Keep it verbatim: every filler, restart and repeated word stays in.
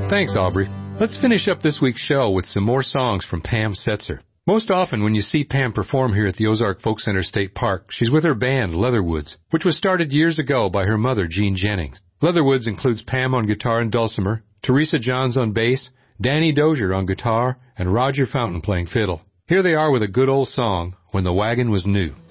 Thanks, Aubrey. Let's finish up this week's show with some more songs from Pam Setzer. Most often when you see Pam perform here at the Ozark Folk Center State Park, she's with her band, Leatherwoods, which was started years ago by her mother, Jean Jennings. Leatherwoods includes Pam on guitar and dulcimer, Teresa Johns on bass, Danny Dozier on guitar, and Roger Fountain playing fiddle. Here they are with a good old song, When the Wagon Was New.